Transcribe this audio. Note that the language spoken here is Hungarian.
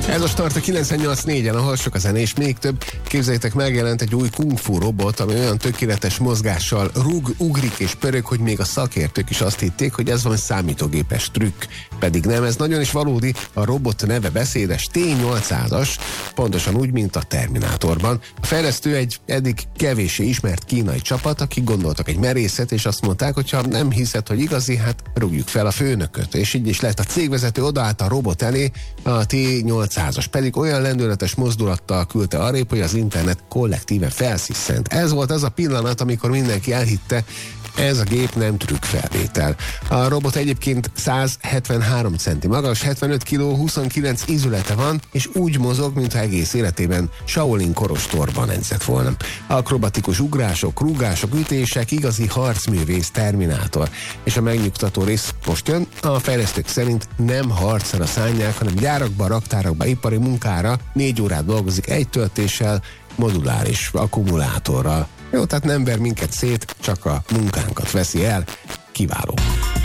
Ez a Start a 98.4-en, ahol sok a zene és még több. Képzeljétek, megjelent egy új kung fu robot, ami olyan tökéletes mozgással rúg, ugrik és pörög, hogy még a szakértők is azt hitték, hogy ez valami számítógépes trükk. Pedig nem, ez nagyon is valódi. A robot neve beszédes T-800-as, pontosan úgy, mint a Terminátorban. A fejlesztő egy eddig kevéssé ismert kínai csapat, akik gondoltak egy merészet, és azt mondták, hogy ha nem hiszed, hogy igazi, hát rúgjuk fel a főnököt. És így is lett. A cégvezető odaállt a robot elé, a T-800-as pedig olyan lendületes mozdulattal küldte arrébb, hogy az internet kollektíven felsziszent. Ez volt az a pillanat, amikor mindenki elhitte, ez a gép nem trükkfelvétel. A robot egyébként 173 centi magas, 75 kg, 29 ízülete van, és úgy mozog, mintha egész életében Shaolin korostorban edzett volna. Akrobatikus ugrások, rúgások, ütések, igazi harcművész Terminátor. És a megnyugtató rész most jön, a fejlesztők szerint nem harcra szánják, hanem gyárakba, raktárakba, ipari munkára 4 órát dolgozik egy töltéssel, moduláris akkumulátorral. Jó, tehát nem ver minket szét, csak a munkánkat veszi el. Kiváló.